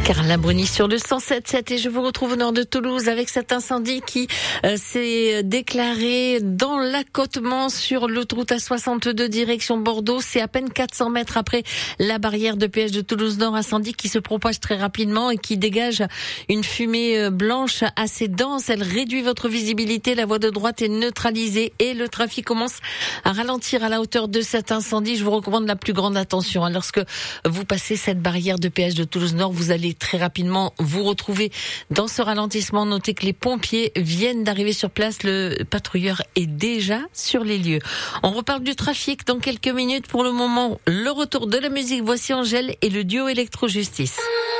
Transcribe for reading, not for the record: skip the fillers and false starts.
Carla Bruni sur le 107.7 et je vous retrouve au nord de Toulouse avec cet incendie qui s'est déclaré dans l'accotement sur l'autoroute A62 direction Bordeaux. C'est à peine 400 mètres après la barrière de péage de Toulouse-Nord. Incendie qui se propage très rapidement et qui dégage une fumée blanche assez dense. Elle réduit votre visibilité. La voie de droite est neutralisée et le trafic commence à ralentir à la hauteur de cet incendie. Je vous recommande la plus grande attention. Lorsque vous passez cette barrière de péage de Toulouse-Nord, vous allez très rapidement vous retrouver dans ce ralentissement. Notez que les pompiers viennent d'arriver sur place. Le patrouilleur est déjà sur les lieux. On reparle du trafic dans quelques minutes. Pour le moment, le retour de la musique. Voici Angèle et le duo Électro Justice.